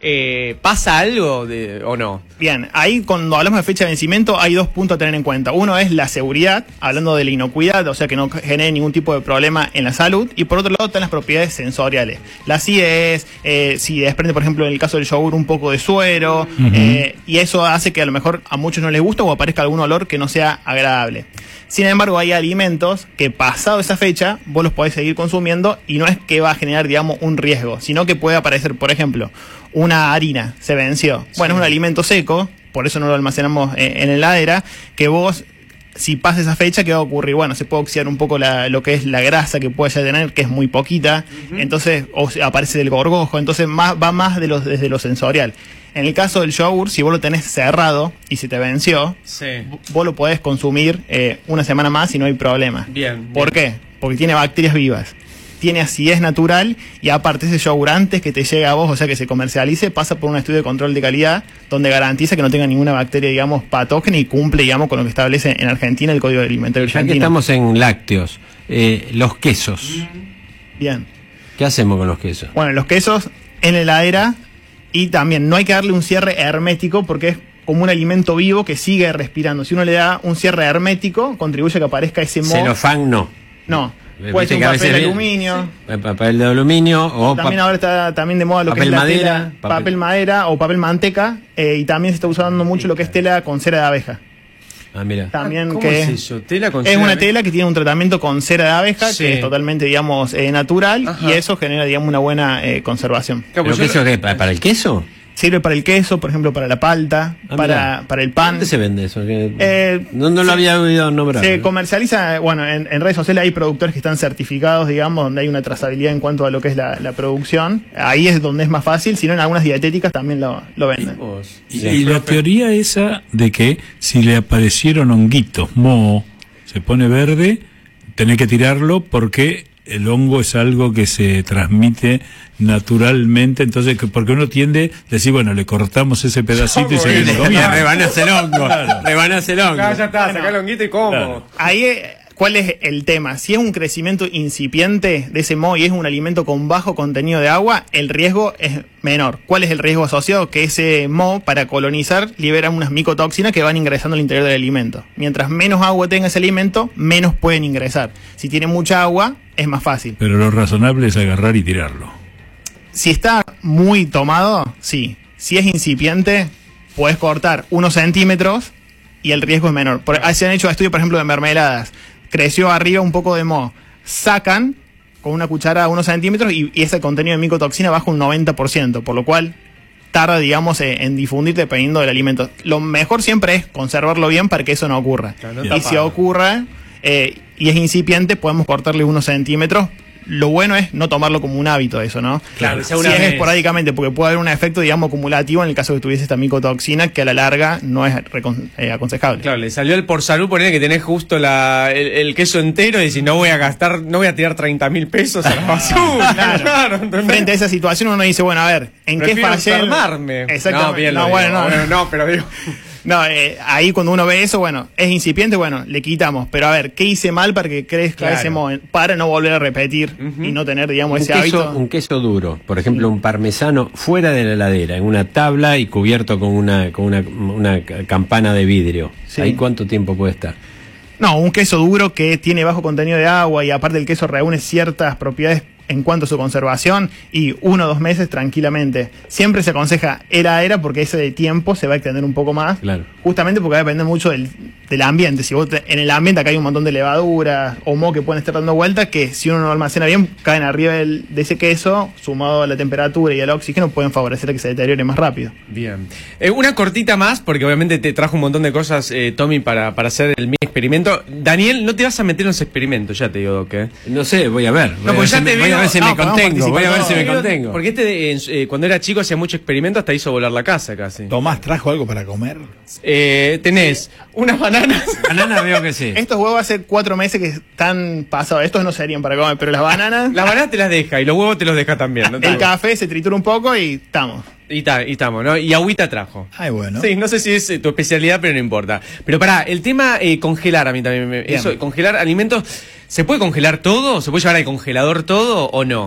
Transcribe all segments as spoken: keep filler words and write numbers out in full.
eh, ¿pasa algo de, o no? Bien, ahí cuando hablamos de fecha de vencimiento hay dos puntos a tener en cuenta. Uno es la seguridad, hablando de la inocuidad, o sea que no genere ningún tipo de problema en la salud. Y por otro lado están las propiedades sensoriales. La acidez, eh, si desprende, por ejemplo, en el caso del yogur, un poco de suero, uh-huh. eh, y eso hace que a lo mejor a muchos no les gusta o aparezca algún olor que no sea agradable. Sin embargo, hay alimentos que pasado esa fecha vos los podés seguir consumiendo y no es que va a generar, digamos, un riesgo, sino que puede aparecer, por ejemplo, una harina se venció. Sí. Bueno, es un alimento seco, por eso no lo almacenamos en, en heladera, que vos, si pasa esa fecha, ¿qué va a ocurrir? Bueno, se puede oxidar un poco la, lo que es la grasa que puede ya tener, que es muy poquita, uh-huh. entonces o aparece del gorgojo, entonces más, va más de los, desde lo sensorial. En el caso del yogur, si vos lo tenés cerrado y se te venció, sí. vos lo podés consumir eh, una semana más y no hay problema. Bien. ¿Por bien. qué? Porque tiene bacterias vivas. Tiene acidez natural y aparte ese yogur antes que te llegue a vos, o sea que se comercialice, pasa por un estudio de control de calidad donde garantiza que no tenga ninguna bacteria, digamos, patógena y cumple, digamos, con lo que establece en Argentina el Código Alimentario ya argentino. Ya que estamos en lácteos, eh, los quesos. Bien. ¿Qué hacemos con los quesos? Bueno, los quesos en heladera y también no hay que darle un cierre hermético porque es como un alimento vivo que sigue respirando. Si uno le da un cierre hermético, contribuye a que aparezca ese moho. Celofán no. No. Puede ser un papel de aluminio. Sí. Papel de aluminio o también ahora está también de moda lo que es la madera, tela, papel. papel madera o papel manteca, eh, y también se está usando mucho lo que es tela con cera de abeja. Ah, mira. También ¿Cómo que es eso? ¿Tela con es cera una de tela que tiene un tratamiento con cera de abeja, sí. que es totalmente, digamos, eh, natural. Ajá. Y eso genera, digamos, una buena eh, conservación. ¿Pero Pero queso qué? ¿Para el queso? Sirve para el queso, por ejemplo, para la palta, ah, para, para el pan. ¿Dónde se vende eso? Eh, no no se, lo había oído nombrar. Se comercializa, bueno, en, en redes sociales hay productores que están certificados, digamos, donde hay una trazabilidad en cuanto a lo que es la, la producción. Ahí es donde es más fácil, si no en algunas dietéticas también lo, lo venden. Y, sí. y la teoría esa de que si le aparecieron honguitos, moho, se pone verde, tenés que tirarlo porque el hongo es algo que se transmite naturalmente, entonces porque uno tiende a decir, bueno, le cortamos ese pedacito y seguimos comiendo. Rebanás el hongo, claro. Rebanás el hongo. Claro, ya está, bueno, sacá el honguito y como. Claro. Ahí, ¿cuál es el tema? Si es un crecimiento incipiente de ese moho y es un alimento con bajo contenido de agua, el riesgo es menor. ¿Cuál es el riesgo asociado? Que ese moho, para colonizar, libera unas micotoxinas que van ingresando al interior del alimento. Mientras menos agua tenga ese alimento, menos pueden ingresar. Si tiene mucha agua, es más fácil. Pero lo razonable es agarrar y tirarlo. Si está muy tomado, sí. Si es incipiente, puedes cortar unos centímetros y el riesgo es menor. Por, se han hecho estudios, por ejemplo, de mermeladas. Creció arriba un poco de moho. Sacan con una cuchara unos centímetros y, y ese contenido de micotoxina baja un noventa por ciento, por lo cual tarda, digamos, en, en difundir dependiendo del alimento. Lo mejor siempre es conservarlo bien para que eso no ocurra. Claro, no y si ocurre eh, y es incipiente, podemos cortarle unos centímetros. Lo bueno es no tomarlo como un hábito eso, ¿no? Claro, si es esporádicamente, porque puede haber un efecto, digamos, acumulativo en el caso de que tuviese esta micotoxina, que a la larga no es recon, eh, aconsejable. Claro, le salió el por salud, poner que tenés justo la, el, el queso entero y decir, no voy a gastar, no voy a tirar treinta mil pesos a la basura. Claro. Claro, frente a esa situación uno dice, bueno, a ver, ¿en Prefiero qué fallé? enfermarme. Exactamente. No, bien no, lo bueno, digo. no, bueno, no, pero digo... No, eh, ahí cuando uno ve eso, bueno, es incipiente, bueno, le quitamos. Pero a ver, ¿qué hice mal para que crezca claro. ese moho? Para no volver a repetir uh-huh. y no tener, digamos, un ese queso, hábito. Un queso duro, por ejemplo, un parmesano fuera de la heladera, en una tabla y cubierto con una, con una, una campana de vidrio. Sí. ¿Ahí cuánto tiempo puede estar? No, un queso duro que tiene bajo contenido de agua y aparte el queso reúne ciertas propiedades en cuanto a su conservación y uno o dos meses tranquilamente. Siempre se aconseja heladera porque ese de tiempo se va a extender un poco más. Claro. Justamente porque va a depender mucho del, del ambiente. Si vos te, en el ambiente acá hay un montón de levaduras o moho que pueden estar dando vueltas que si uno no lo almacena bien caen arriba del, de ese queso, sumado a la temperatura y al oxígeno, pueden favorecer a que se deteriore más rápido. Bien. Eh, una cortita más, porque obviamente te trajo un montón de cosas, eh, Tommy, para, para hacer el mini experimento. Daniel, no te vas a meter en los experimentos, ya te digo, Doc, ¿eh? No sé, voy a ver. Voy no, pues a ya te voy veo, a ver si no, me contengo, voy a ver si me contengo. Porque este, eh, cuando era chico hacía mucho experimento, hasta hizo volar la casa casi. Tomás, ¿trajo algo para comer? Eh, tenés unas bananas. Bananas veo que sí. Estos huevos hace cuatro meses que están pasados. Estos no serían para comer, pero las bananas... Las bananas te las deja y los huevos te los deja también. ¿No? El café se tritura un poco y estamos. Y estamos, ¿no? Y agüita trajo. Ay, bueno. Sí, no sé si es eh, tu especialidad, pero no importa. Pero pará, el tema eh, congelar a mí también. Me, eso, congelar alimentos. ¿Se puede congelar todo? ¿Se puede llevar al congelador todo o no?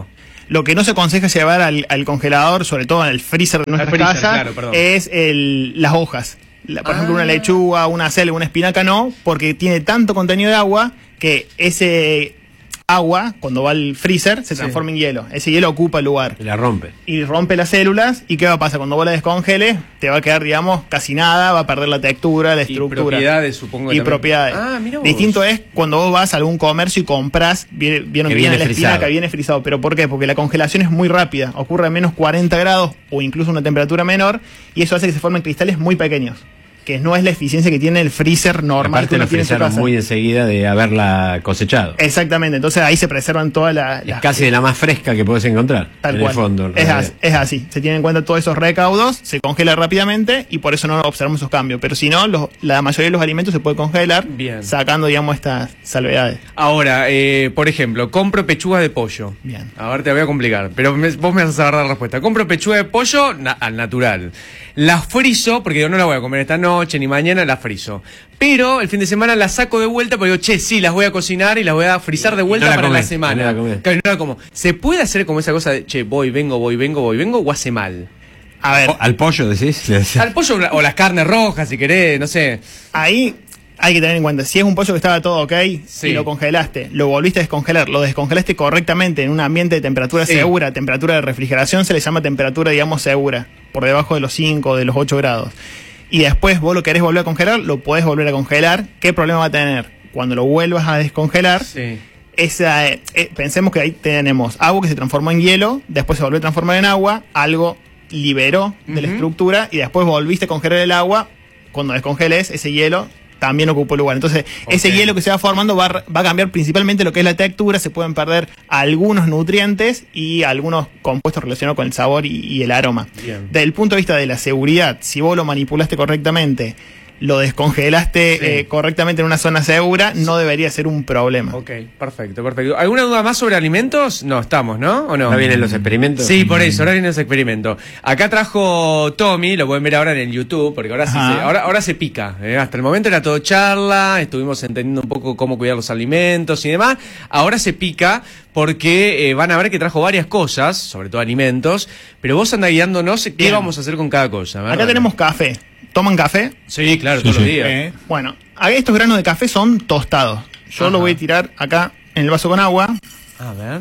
Lo que no se aconseja llevar al, al congelador, sobre todo al freezer de nuestra freezer, casa, claro, perdón. es el, las hojas. La- por Ah. ejemplo, una lechuga, una selga, una espinaca no, porque tiene tanto contenido de agua que ese agua, cuando va al freezer, se Sí. transforma en hielo. Ese hielo ocupa el lugar. Y la rompe. Y rompe las células. ¿Y qué va a pasar? Cuando vos la descongeles, te va a quedar, digamos, casi nada, va a perder la textura, la Y estructura. propiedades, supongo. que Y también. propiedades. Ah, mira vos. Distinto es cuando vos vas a algún comercio y compras, viene- vieron Que que viene viene la espinaca, frisado. viene frisado. ¿Pero por qué? Porque la congelación es muy rápida, ocurre a menos cuarenta grados o incluso una temperatura menor, y eso hace que se formen cristales muy pequeños, que no es la eficiencia que tiene el freezer normal Aparte que uno lo tiene en su frisaron casa. muy enseguida de haberla cosechado. Exactamente, entonces ahí se preservan todas la- Es las... casi de la más fresca que puedes encontrar. Tal en cual. el fondo. en es, realidad. así, es así. Se tienen en cuenta todos esos recaudos, se congela rápidamente y por eso no observamos esos cambios. Pero si no, los- la mayoría de los alimentos se puede congelar, Bien. sacando, digamos, estas salvedades. Ahora, eh, por ejemplo, compro pechugas de pollo. Bien. A ver, te voy a complicar, pero me- vos me vas a dar la respuesta. Compro pechuga de pollo na- al natural. La frizo, porque yo no la voy a comer esta noche ni mañana, la frizo. Pero el fin de semana la saco de vuelta porque digo, che, sí, las voy a cocinar y las voy a frizar de vuelta no la para comés, la semana. no la comés. Claro, no la como. ¿Se puede hacer como esa cosa de, che, voy, vengo, voy, vengo, voy, vengo, o hace mal? A ver, O- al pollo, decís. Al pollo o la- o las carnes rojas, si querés, no sé. ahí hay que tener en cuenta, si es un pollo que estaba todo ok Sí. y lo congelaste, lo volviste a descongelar, lo descongelaste correctamente en un ambiente de temperatura Sí. segura, temperatura de refrigeración se le llama temperatura, digamos, segura, por debajo de los cinco, de los ocho grados. Y después vos lo querés volver a congelar, lo podés volver a congelar. ¿Qué problema va a tener? Cuando lo vuelvas a descongelar, Sí. esa, eh, eh, pensemos que ahí tenemos agua que se transformó en hielo, después se volvió a transformar en agua, algo liberó de la Ujú. estructura y después volviste a congelar el agua. Cuando descongeles, ese hielo también ocupó lugar. Entonces, ese Ok. hielo que se va formando va, a- va a cambiar principalmente lo que es la textura, se pueden perder algunos nutrientes y algunos compuestos relacionados con el sabor y, y el aroma. Bien. Desde el punto de vista de la seguridad, si vos lo manipulaste correctamente, lo descongelaste Sí. eh, correctamente en una zona segura, no debería ser un problema. Ok, perfecto, perfecto. ¿Alguna duda más sobre alimentos? No, estamos, ¿no? ¿O no? ¿No vienen los experimentos? Sí, por eso, ahora viene ese experimento. Acá trajo Tommy, lo pueden ver ahora en el YouTube, porque ahora, sí Ajá. se, ahora, ahora se pica. ¿eh? Hasta el momento era todo charla, estuvimos entendiendo un poco cómo cuidar los alimentos y demás. Ahora se pica porque eh, van a ver que trajo varias cosas, sobre todo alimentos, pero vos andás guiándonos qué Bien. vamos a hacer con cada cosa. ¿verdad? Acá tenemos café. ¿Toman café? Sí, claro, Sí, todos los sí. días. Eh, bueno, a- estos granos de café son tostados. Yo Ajá. lo voy a tirar acá en el vaso con agua. A ver.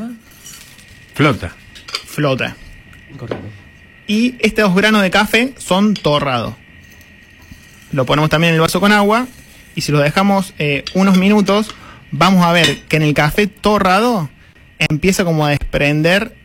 Flota. Flota. Correcto. Y estos granos de café son torrados. Lo ponemos también en el vaso con agua. Y si lo dejamos eh, unos minutos, vamos a ver que en el café torrado empieza como a desprender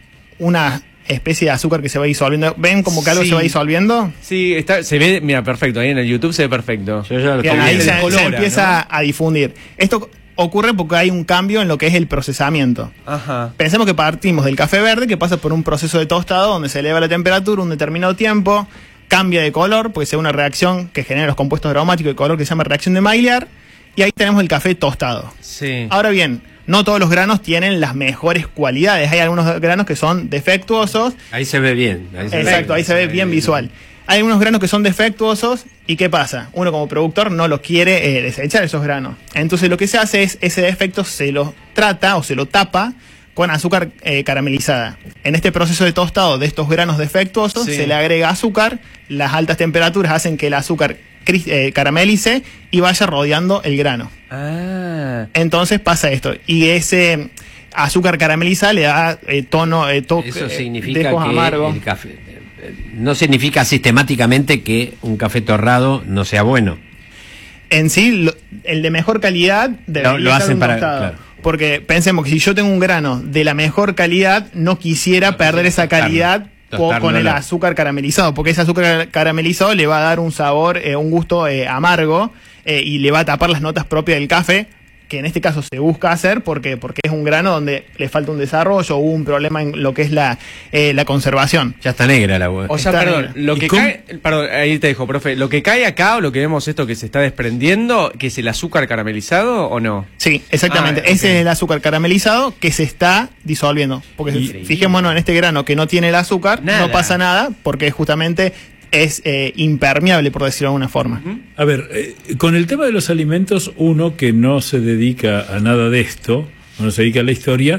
una especie de azúcar que se va disolviendo. ¿Ven como que algo Sí. se va disolviendo? Sí, está, se ve, mira, perfecto, ahí en el YouTube se ve perfecto. Yo ya lo Bien, estoy ahí viendo. se, Se descolora, se empieza a difundir. Esto ocurre porque hay un cambio en lo que es el procesamiento. Ajá. Pensemos que partimos del café verde que pasa por un proceso de tostado donde se eleva la temperatura un determinado tiempo, cambia de color porque se da una reacción que genera los compuestos aromáticos de color que se llama reacción de Maillard, y ahí tenemos el café tostado. Sí. Ahora bien, no todos los granos tienen las mejores cualidades. Hay algunos granos que son defectuosos. Ahí se ve bien. Ahí se ve Exacto, ahí se ve bien visual. Hay algunos granos que son defectuosos y ¿qué pasa? Uno como productor no los quiere eh, desechar esos granos. Entonces lo que se hace es ese defecto se lo trata o se lo tapa con azúcar eh, caramelizada. En este proceso de tostado de estos granos defectuosos Sí. se le agrega azúcar, las altas temperaturas hacen que el azúcar cris- eh, caramelice y vaya rodeando el grano. Ah. Entonces pasa esto. Y ese azúcar caramelizada le da eh, tono, eh, toque, Eso eh, significa dejos que amargos. el café eh, no significa sistemáticamente que un café torrado no sea bueno. En sí, lo- el de mejor calidad debería Lo- lo estar hacen un para- tostado. claro. Porque pensemos que si yo tengo un grano de la mejor calidad, no quisiera No, perder esa tostarlo. calidad po- Tostarlo, con el no. azúcar caramelizado, porque ese azúcar caramelizado le va a dar un sabor, eh, un gusto eh, amargo eh, y le va a tapar las notas propias del café, que en este caso se busca hacer porque porque es un grano donde le falta un desarrollo o un problema en lo que es la, eh, la conservación. Ya está negra la agua. O sea, Está perdón, bien. lo ¿Y que cómo? cae, perdón, ahí te dejo, profe, lo que cae acá o lo que vemos esto que se está desprendiendo, que es el azúcar caramelizado o no? Sí, exactamente. Ah, ok. Ese es el azúcar caramelizado que se está disolviendo. Porque Increíble. fijémonos en este grano que no tiene el azúcar, Nada. no pasa nada porque justamente es eh, impermeable, por decirlo de alguna forma. A ver, eh, con el tema de los alimentos, uno que no se dedica a nada de esto, no se dedica a la historia,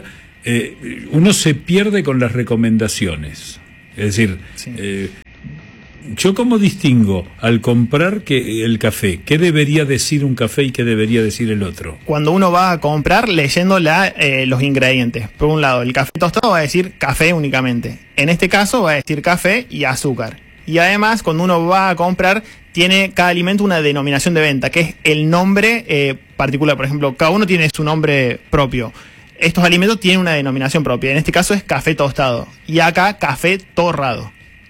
eh, uno se pierde con las recomendaciones. Es decir, Sí. eh, ¿yo cómo distingo al comprar que el café? ¿Qué debería decir un café y qué debería decir el otro? Cuando uno va a comprar, leyendo la, eh, los ingredientes. Por un lado, el café tostado va a decir café únicamente. En este caso va a decir café y azúcar. Y además, cuando uno va a comprar, tiene cada alimento una denominación de venta, que es el nombre eh, particular. Por ejemplo, cada uno tiene su nombre propio. Estos alimentos tienen una denominación propia. En este caso es café tostado. Y acá, café torrado.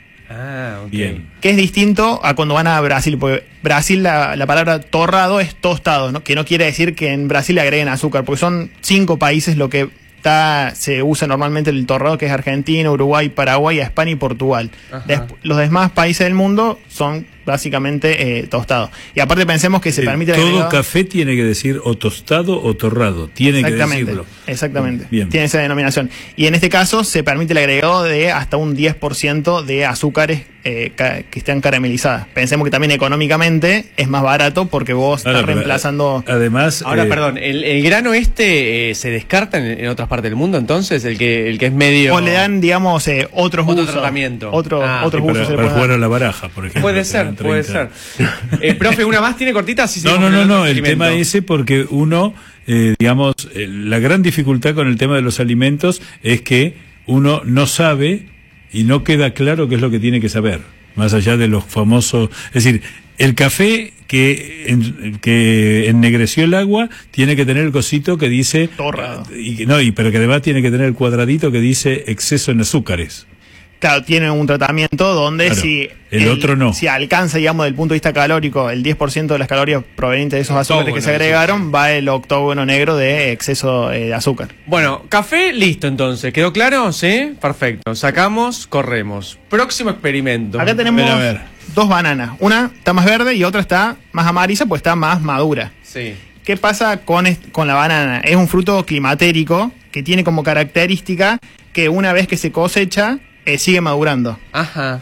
Ah, ok. Bien. Que es distinto a cuando van a Brasil, porque Brasil la, la palabra torrado es tostado, ¿no? Que no quiere decir que en Brasil le agreguen azúcar, porque son cinco países lo que está, se usa normalmente el torrado, que es Argentina, Uruguay, Paraguay, España y Portugal. Ajá. Desp- los demás países del mundo son básicamente eh, tostados. Y aparte pensemos que se Eh, permite el todo agregado- café tiene que decir o tostado o torrado. Tiene que Exactamente, decirlo. exactamente. Bien. Tiene esa denominación. Y en este caso se permite el agregado de hasta un diez por ciento de azúcares eh, ca- que estén caramelizadas. Pensemos que también económicamente es más barato porque vos Ahora, estás pero, reemplazando... Además, Ahora, eh, perdón, ¿el, el grano este eh, se descarta en, en otras partes del mundo entonces? El que, el que es medio... O le dan, digamos, eh, otros Otro usos. tratamiento. Otro, Ah, otros para, usos se le para pueden jugar dar. a la baraja, por ejemplo. Puede te ser, dan puede treinta. ser. Eh, profe, ¿una más tiene cortita? Sí, No, seguimos no, con no, no, otro el alimento. tema ese porque uno, eh, digamos, eh, la gran dificultad con el tema de los alimentos es que uno no sabe y no queda claro qué es lo que tiene que saber, más allá de los famosos, es decir, el café que, en- que ennegreció el agua tiene que tener el cosito que dice Torrado. y, que- no, y pero que además tiene que tener el cuadradito que dice exceso en azúcares. Claro, tiene un tratamiento donde Claro, si... el otro no. Si alcanza, digamos, del punto de vista calórico, el diez por ciento de las calorías provenientes de esos azúcares que se Octógono, agregaron, sí. va el octógono negro de exceso eh, de azúcar. Bueno, café, listo entonces. ¿Quedó claro? Sí, perfecto. Sacamos, corremos. Próximo experimento. Acá tenemos A ver, a ver. dos bananas. Una está más verde y otra está más amarilla, pues está más madura. Sí. ¿Qué pasa con, est- con la banana? Es un fruto climatérico que tiene como característica que una vez que se cosecha, eh, sigue madurando. Ajá.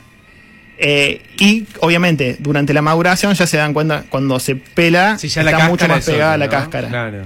Eh, y obviamente, durante la maduración ya se dan cuenta, cuando se pela, Sí, ya está la cáscara mucho más es otra, pegada a la ¿no? cáscara. Claro.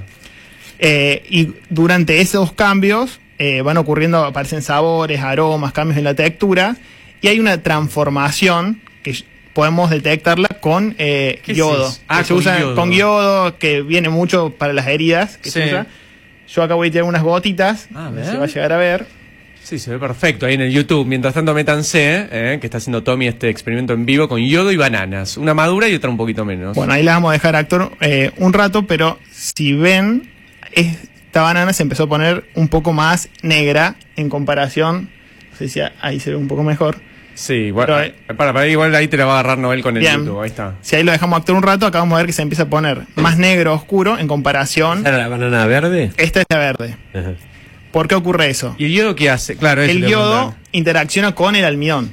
Eh, y durante esos cambios eh, van ocurriendo, aparecen sabores, aromas, cambios en la textura, y hay una transformación que podemos detectarla con eh, ¿Qué es yodo. eso? Ah, que se con usa yodo. con yodo, que viene mucho para las heridas. Que se Sí. usa. Yo acá voy a tirar unas gotitas, Ah, no sé ¿ver? si va a llegar a ver. Sí, se ve perfecto ahí en el YouTube. Mientras tanto, métanse, eh, que está haciendo Tommy este experimento en vivo con yodo y bananas. Una madura y otra un poquito menos. Bueno, ahí la vamos a dejar, Actor, eh, un rato, pero si ven, esta banana se empezó a poner un poco más negra en comparación. No sé si ahí se ve un poco mejor. Sí, igual, Pero, eh, para, para, igual ahí te la va a agarrar Noel con el Bien. YouTube. Ahí está. Si ahí lo dejamos actuar un rato, acá vamos a ver que se empieza a poner más negro oscuro en comparación. ¿Esa era la banana verde? Esta es la verde. Ajá. ¿Por qué ocurre eso? ¿Y el yodo qué hace? Claro, eso El te voy a yodo preguntar. interacciona con el almidón.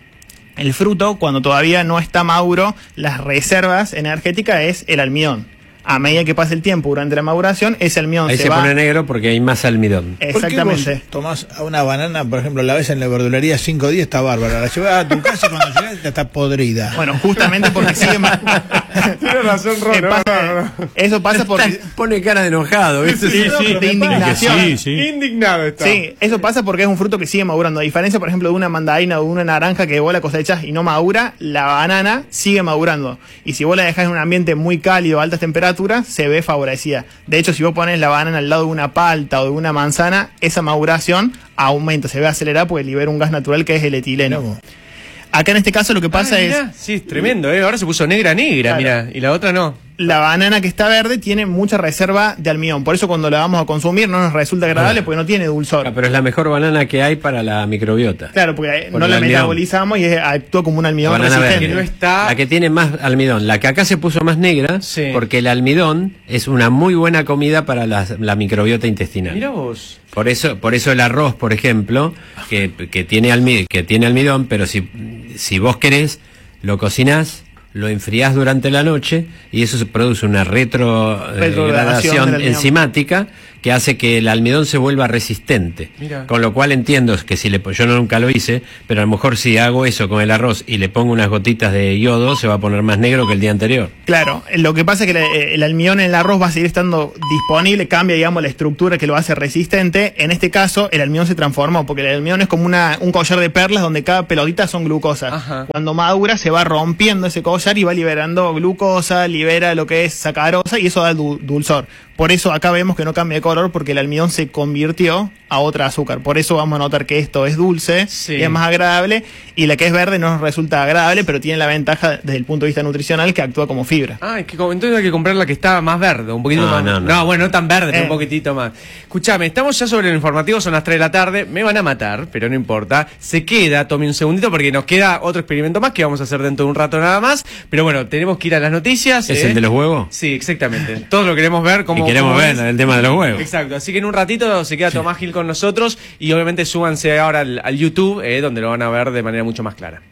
El fruto, cuando todavía no está maduro, las reservas energéticas es el almidón. A medida que pasa el tiempo durante la maduración, ese almidón Ahí se, se va. pone negro porque hay más almidón. Exactamente. ¿Por qué vos tomás a una banana, por ejemplo, la ves en la verdulería cinco días, está bárbara? La llevas a tu casa y cuando llegas ya está podrida. Bueno, justamente porque sigue ma- Tienes razón, Ron. Eh, no, pasa- no, no. Eso pasa porque Pone cara de enojado, ¿viste? Sí, sí. de indignación. Sí, sí. Indignado está. Sí, eso pasa porque es un fruto que sigue madurando. A diferencia, por ejemplo, de una mandarina o de una naranja que vos la cosechás y no madura, la banana sigue madurando. Y si vos la dejás en un ambiente muy cálido, a altas temperaturas, se ve favorecida. De hecho, si vos pones la banana al lado de una palta o de una manzana, esa maduración aumenta, se ve acelerada porque libera un gas natural que es el etileno. Mirá vos. Acá en este caso lo que pasa Ah, es... mirá, sí, es tremendo, ¿eh? Ahora se puso negra, negra, Claro. mira. Y la otra no. La banana que está verde tiene mucha reserva de almidón. Por eso cuando la vamos a consumir no nos resulta agradable porque no tiene dulzor. Ah, pero es la mejor banana que hay para la microbiota. Claro, porque Por no el la almidón. metabolizamos y es- actúa como un almidón La banana resistente. Que no está... La que tiene más almidón. La que acá se puso más negra, Sí. porque el almidón es una muy buena comida para la, la microbiota intestinal. Mira vos. Por eso, por eso el arroz, por ejemplo, que, que tiene almi- que tiene almidón, pero si, si vos querés, lo cocinás, lo enfriás durante la noche y eso se produce una Retrogradación retrogradación del almidón. enzimática que hace que el almidón se vuelva resistente. Mira. Con lo cual entiendo que si le yo no nunca lo hice, pero a lo mejor si hago eso con el arroz y le pongo unas gotitas de yodo, se va a poner más negro que el día anterior. Claro, lo que pasa es que el, el almidón en el arroz va a seguir estando disponible, cambia, digamos, la estructura que lo hace resistente. En este caso, el almidón se transformó, porque el almidón es como una, un collar de perlas donde cada pelotita son glucosas. Ajá. Cuando madura se va rompiendo ese collar y va liberando glucosa, libera lo que es sacarosa y eso da du- dulzor. Por eso acá vemos que no cambia de color porque el almidón se convirtió a otra azúcar. Por eso vamos a notar que esto es dulce, Sí. y es más agradable, y la que es verde no nos resulta agradable, pero tiene la ventaja desde el punto de vista nutricional que actúa como fibra. Ah, es que como- entonces hay que comprar la que está más verde, un poquito No, más. no, no. bueno, no tan verde, pero Eh. un poquitito más. Escuchame, estamos ya sobre el informativo, son las tres de la tarde, me van a matar, pero no importa. Se queda, tome un segundito porque nos queda otro experimento más que vamos a hacer dentro de un rato nada más. Pero bueno, tenemos que ir a las noticias. ¿Es ¿eh? el de los huevos? Sí, exactamente. Todos lo queremos ver como. Y queremos ver el tema de los huevos. Exacto, así que en un ratito se queda Tomás Gil con nosotros y obviamente súbanse ahora al, al YouTube, eh, donde lo van a ver de manera mucho más clara.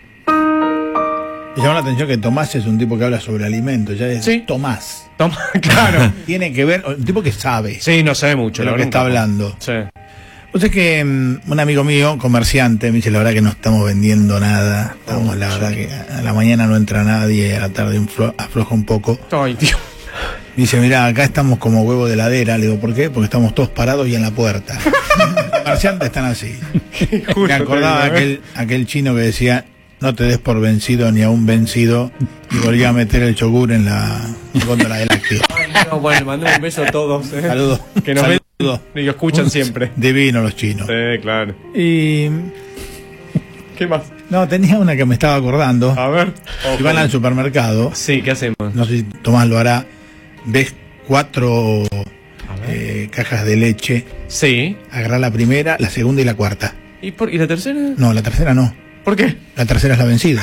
Me llama la atención que Tomás es un tipo que habla sobre alimentos, ya es Sí. Tomás. Tomás, claro. Tiene que ver, un tipo que sabe Sí, no sabe mucho. de la lo que verdad. está hablando. Sí. O sea que mm, un amigo mío, comerciante, me dice, la verdad que no estamos vendiendo nada. Estamos, la verdad que a la mañana no entra nadie, a la tarde inflo- afloja un poco. Ay, Dios. Me dice, mirá, acá estamos como huevo de heladera. Le digo, ¿por qué? Porque estamos todos parados y en la puerta. Los comerciantes están así. Me acordaba te digo, ¿eh? aquel, aquel chino que decía, no te des por vencido ni a un vencido, y volvía a meter el yogur en la góndola de lácteos. No, bueno, mando un beso a todos. ¿eh? Saludos. Que nos ven Saludos. y lo escuchan siempre. Divinos los chinos. Sí, claro. Y ¿Qué más? no, tenía una que me estaba acordando. A ver. Si van al supermercado, Sí, ¿qué hacemos? no sé si Tomás lo hará, ves cuatro eh, cajas de leche, Sí. agarrá la primera, la segunda y la cuarta. ¿Y, por, ¿Y la tercera? No, la tercera no. ¿Por qué? La tercera es la vencida.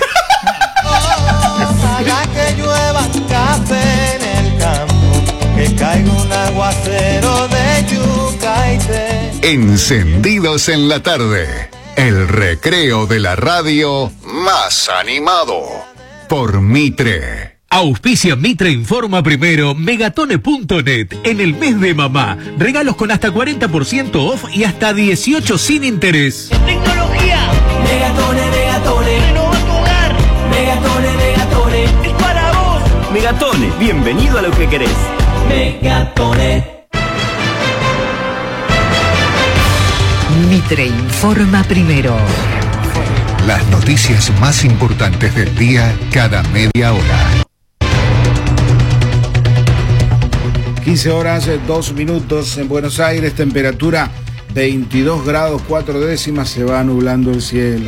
Haga que llueva café en el campo, que caiga un aguacero de yuca y té. Encendidos en la tarde, el recreo de la radio más animado por Mitre. Auspicia Mitre Informa Primero, Megatone punto net. En el mes de mamá, regalos con hasta cuarenta por ciento off y hasta dieciocho sin interés. Tecnología. Megatone, Megatone. Renova tu hogar. Megatone, Megatone. Es para vos. Megatone, bienvenido a lo que querés. Megatone. Mitre Informa Primero. Las noticias más importantes del día cada media hora. quince horas, dos minutos en Buenos Aires, temperatura veintidós grados, cuatro décimas, se va nublando el cielo.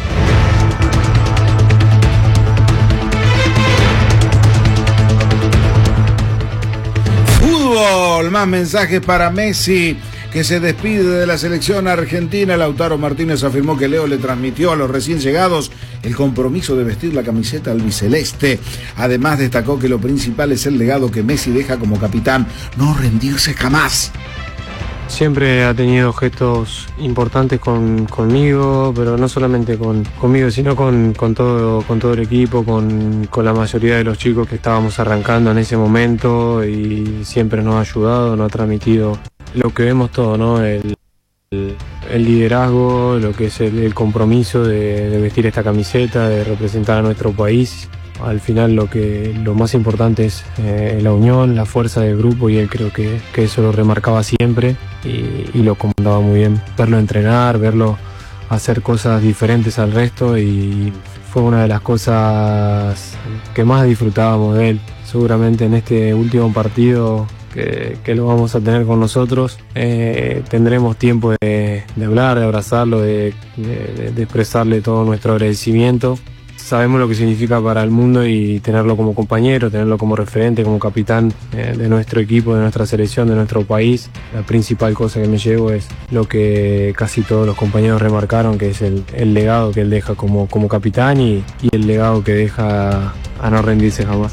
Fútbol, más mensajes para Messi, que se despide de la selección argentina. Lautaro Martínez afirmó que Leo le transmitió a los recién llegados el compromiso de vestir la camiseta albiceleste. Además destacó que lo principal es el legado que Messi deja como capitán, no rendirse jamás. Siempre ha tenido gestos importantes con, conmigo, pero no solamente con, conmigo, sino con, con, todo, con todo el equipo, con, con la mayoría de los chicos que estábamos arrancando en ese momento, y siempre nos ha ayudado, nos ha transmitido lo que vemos todo, ¿no? El, el, el liderazgo, lo que es el, el compromiso de, de vestir esta camiseta, de representar a nuestro país. Al final lo que lo más importante es eh, la unión, la fuerza del grupo, y él creo que, que eso lo remarcaba siempre y, y lo comandaba muy bien. Verlo entrenar, verlo hacer cosas diferentes al resto, y fue una de las cosas que más disfrutábamos de él. Seguramente en este último partido que, que lo vamos a tener con nosotros, eh, tendremos tiempo de, de hablar, de abrazarlo, de, de, de expresarle todo nuestro agradecimiento. Sabemos lo que significa para el mundo, y tenerlo como compañero, tenerlo como referente, como capitán eh, de nuestro equipo, de nuestra selección, de nuestro país. La principal cosa que me llevo es lo que casi todos los compañeros remarcaron, que es el, el legado que él deja como, como capitán, y, y el legado que deja a no rendirse jamás.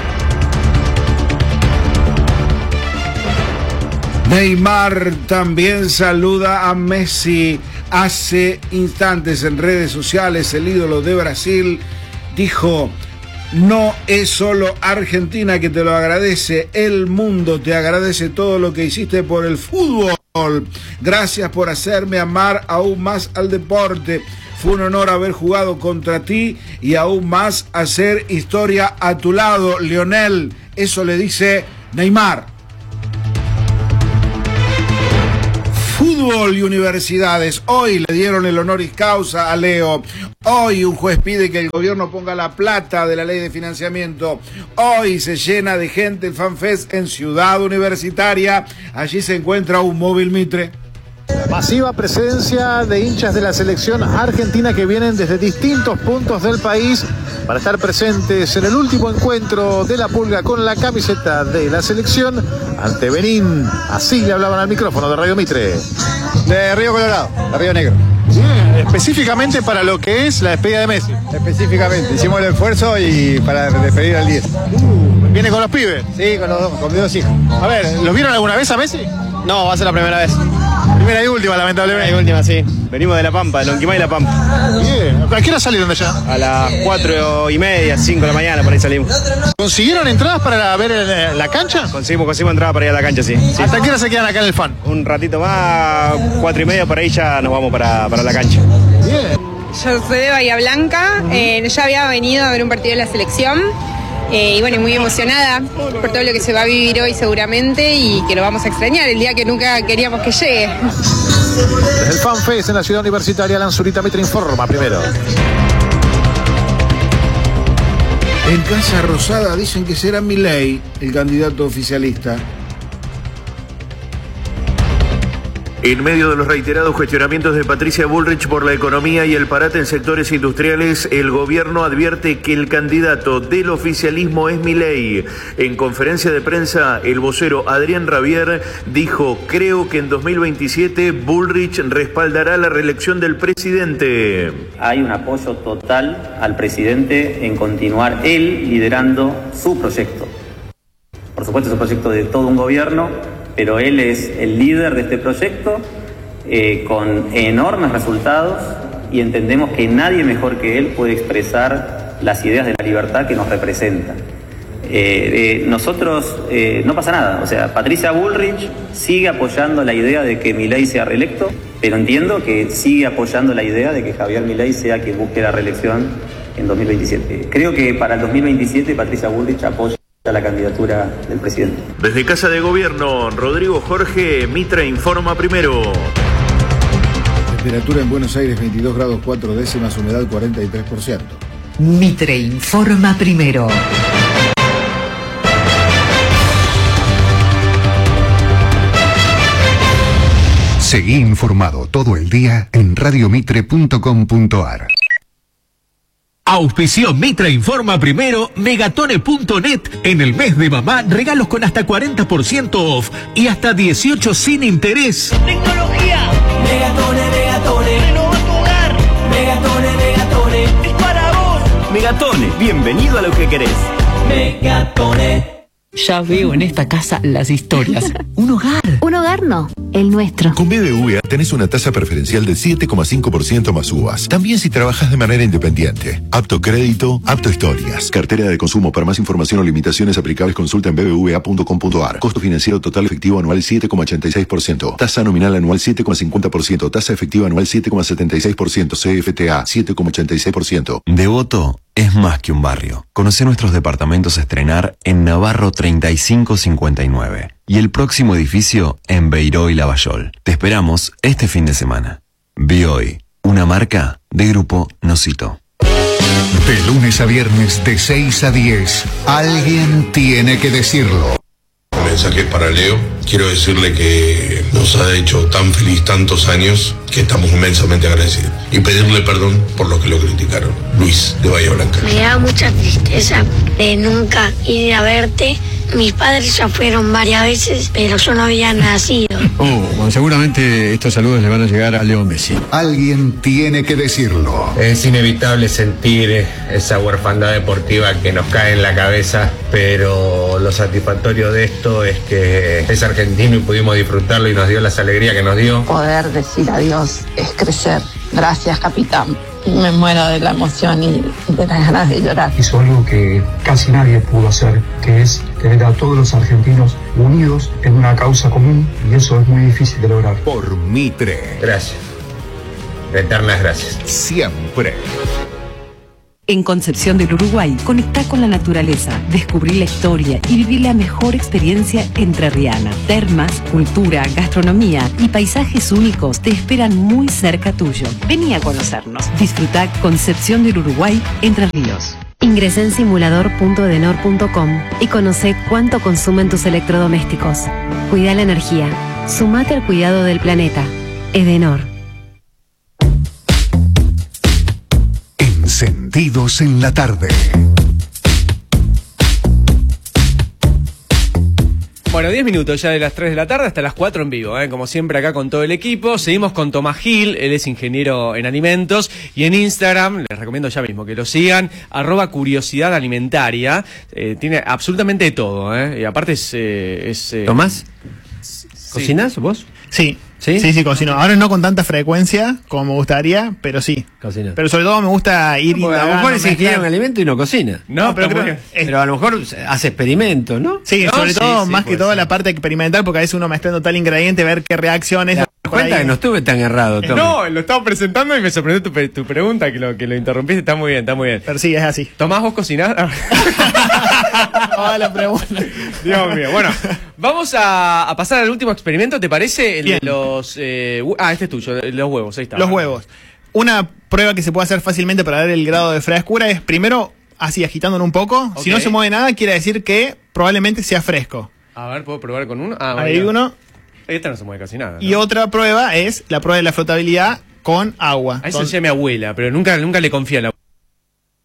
Neymar también saluda a Messi. Hace instantes en redes sociales el ídolo de Brasil dijo: No es solo Argentina que te lo agradece, el mundo te agradece todo lo que hiciste por el fútbol. Gracias por hacerme amar aún más al deporte. Fue un honor haber jugado contra ti y aún más hacer historia a tu lado, Lionel. Eso le dice Neymar. Fútbol y universidades. Hoy le dieron el honoris causa a Leo. Hoy un juez pide que el gobierno ponga la plata de la ley de financiamiento. Hoy se llena de gente el FanFest en Ciudad Universitaria. Allí se encuentra un móvil Mitre. Masiva presencia de hinchas de la selección argentina que vienen desde distintos puntos del país para estar presentes en el último encuentro de la Pulga con la camiseta de la selección ante Benín. Así le hablaban al micrófono de Radio Mitre. De Río Colorado, de Río Negro. Bien, específicamente para lo que es la despedida de Messi. Específicamente, hicimos el esfuerzo y para despedir al diez. Uh, ¿Viene con los pibes? Sí, con los dos, con mis dos hijos. A ver, ¿los vieron alguna vez a Messi? No, va a ser la primera vez. Primera y última, lamentablemente. Primera y última, sí. Venimos de La Pampa, de Lonquimay y La Pampa. Bien. ¿A qué hora salieron de allá? A las cuatro y media, cinco de la mañana, por ahí salimos. ¿Consiguieron entradas para ver la, la cancha? Conseguimos, conseguimos entradas para ir a la cancha, sí. sí. ¿Hasta qué hora se quedan acá en el fan? Un ratito más, cuatro y media, por ahí ya nos vamos para, para la cancha. Bien. Yo soy de Bahía Blanca, uh-huh. eh, ya había venido a ver un partido de la selección. Eh, y bueno, muy emocionada por todo lo que se va a vivir hoy seguramente y que lo vamos a extrañar el día que nunca queríamos que llegue. Desde el FanFest en la Ciudad Universitaria, Lanzurita Mitre informa primero. En Casa Rosada dicen que será Milei el candidato oficialista. En medio de los reiterados cuestionamientos de Patricia Bullrich por la economía y el parate en sectores industriales, el gobierno advierte que el candidato del oficialismo es Milei. En conferencia de prensa, el vocero Adrián Rabier dijo: creo que en dos mil veintisiete Bullrich respaldará la reelección del presidente. Hay un apoyo total al presidente en continuar él liderando su proyecto. Por supuesto, es un proyecto de todo un gobierno, pero él es el líder de este proyecto eh, con enormes resultados y entendemos que nadie mejor que él puede expresar las ideas de la libertad que nos representan. Eh, eh, nosotros, eh, no pasa nada, o sea, Patricia Bullrich sigue apoyando la idea de que Milei sea reelecto, pero entiendo que sigue apoyando la idea de que Javier Milei sea quien busque la reelección en dos mil veintisiete. Creo que para el dos mil veintisiete Patricia Bullrich apoya a la candidatura del presidente. Desde Casa de Gobierno, Rodrigo Jorge, Mitre informa primero. Temperatura en Buenos Aires veintidós grados cuatro décimas, humedad cuarenta y tres por ciento. Mitre informa primero. Seguí informado todo el día en radio mitre punto com punto a r. Auspició Mitre informa primero, megatone punto net. En el mes de mamá, regalos con hasta cuarenta por ciento off y hasta dieciocho sin interés. Tecnología. Megatone, Megatone. Renova tu hogar. Megatone, Megatone. Es para vos. Megatone, bienvenido a lo que querés. Megatone. Ya veo en esta casa las historias. Un hogar. Un hogar no, el nuestro. Con B B V A tenés una tasa preferencial del siete coma cinco por ciento más U V As. También si trabajas de manera independiente. Apto crédito, apto historias. Cartera de consumo. Para más información o limitaciones aplicables, consulta en b b v a punto com punto a r. Costo financiero total efectivo anual siete coma ochenta y seis por ciento. Tasa nominal anual siete coma cincuenta por ciento. Tasa efectiva anual siete coma setenta y seis por ciento. C F T A siete coma ochenta y seis por ciento. Devoto es más que un barrio. Conoce nuestros departamentos a estrenar en Navarro treinta y cinco cincuenta y nueve y el próximo edificio en Beiró y Lavallol. Te esperamos este fin de semana. Bioy, una marca de Grupo Nocito. De lunes a viernes de seis a diez, alguien tiene que decirlo. Un mensaje para Leo. Quiero decirle que nos ha hecho tan feliz tantos años que estamos inmensamente agradecidos. Y pedirle perdón por los que lo criticaron. Luis, de Bahía Blanca. Me da mucha tristeza de nunca ir a verte. Mis padres ya fueron varias veces, pero yo no había nacido. Oh, bueno, seguramente estos saludos le van a llegar a Leo Messi. Alguien tiene que decirlo. Es inevitable sentir esa huerfandad deportiva que nos cae en la cabeza, pero lo satisfactorio de esto es que es argentino y pudimos disfrutarlo y nos dio las alegrías que nos dio. Poder decir adiós es crecer Gracias, capitán. Me muero de la emoción y de las ganas de llorar. Hizo algo que casi nadie pudo hacer, que es tener a todos los argentinos unidos en una causa común, y eso es muy difícil de lograr. Por Mitre. Gracias. Eternas gracias. Siempre. En Concepción del Uruguay, conectá con la naturaleza, descubrí la historia y viví la mejor experiencia entrerriana. Termas, cultura, gastronomía y paisajes únicos te esperan muy cerca tuyo. Vení a conocernos. Disfrutá Concepción del Uruguay, Entre Ríos. Ingresá en simulador punto edenor punto com y conocé cuánto consumen tus electrodomésticos. Cuida la energía. Sumate al cuidado del planeta. Edenor. Encendidos en la tarde. Bueno, diez minutos ya de las tres de la tarde hasta las cuatro en vivo, ¿eh? Como siempre acá con todo el equipo. Seguimos con Tomás Gil, él es ingeniero en alimentos. Y en Instagram, les recomiendo ya mismo que lo sigan, arroba curiosidad alimentaria. Eh, tiene absolutamente de todo, ¿eh? Y aparte es... Eh, es eh, ¿Tomás? ¿Cocinas vos? Sí. ¿Sí? Sí, sí, cocino. Ahora no con tanta frecuencia como me gustaría, pero sí. Cocina. Pero sobre todo me gusta ir no, a lo mejor es ingeniero en alimento y no cocina. No, no pero creo que... Pero a lo mejor hace experimentos, ¿no? Sí, no, sobre sí, todo, sí, más que todo ser. la parte experimental, porque a veces uno mezclando tal ingrediente, ver qué reacciones... Ya, cuenta que no estuve tan errado, Tommy. No, lo estaba presentando y me sorprendió tu, tu pregunta, que lo, que lo interrumpiste. Está muy bien, está muy bien. Pero sí, es así. Tomás, ¿vos cocinás? Ah, la pregunta. Dios mío. Bueno, vamos a, a pasar al último experimento, ¿te parece? El bien. de los... Eh, ah, este es tuyo, los huevos, ahí está. Los huevos. Una prueba que se puede hacer fácilmente para ver el grado de frescura es primero así agitándolo un poco. Okay. Si no se mueve nada, quiere decir que probablemente sea fresco. A ver, ¿puedo probar con uno? Ah, Ahí uno. Esta no se mueve casi nada, ¿no? Y otra prueba es la prueba de la flotabilidad con agua. A eso decía mi abuela, pero nunca, nunca le confía a la